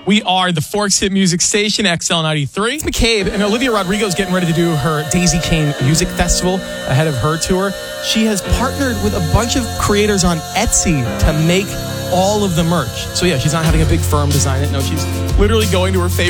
We are the Forks Hit Music Station, XL93. McCabe and Olivia Rodrigo is getting ready to do her Daisy Kane Music Festival ahead of her tour. She has partnered with a bunch of creators on Etsy to make all of the merch. So yeah, she's not having a big firm design it. No, she's literally going to her favorite